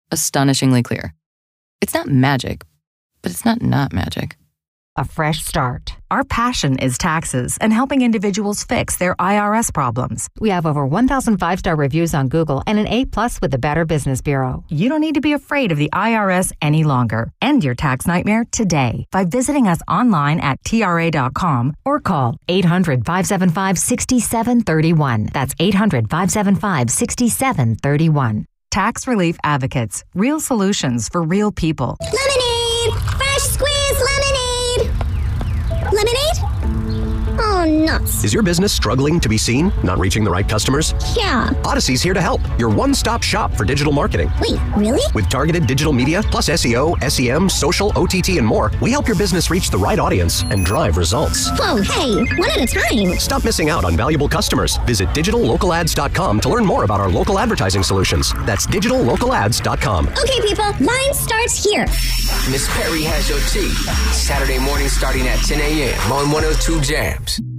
astonishingly clear. It's not magic, but it's not magic. A fresh start. Our passion is taxes and helping individuals fix their IRS problems. We have over 1,000 5-star reviews on Google and an A+ with the Better Business Bureau. You don't need to be afraid of the IRS any longer. End your tax nightmare today by visiting us online at TRA.com or call 800-575-6731. That's 800-575-6731. Tax Relief Advocates. Real solutions for real people. Lemonade! Fresh squeezed lemonade! Lemonade? Oh, nuts. Is your business struggling to be seen? Not reaching the right customers? Yeah. Odyssey's here to help. Your one-stop shop for digital marketing. Wait, really? With targeted digital media, plus SEO, SEM, social, OTT, and more, we help your business reach the right audience and drive results. Whoa, hey, one at a time. Stop missing out on valuable customers. Visit digitallocalads.com to learn more about our local advertising solutions. That's digitallocalads.com. Okay, people, line starts here. Miss Perry has your tea. Saturday morning starting at 10 a.m. on 102 Jams.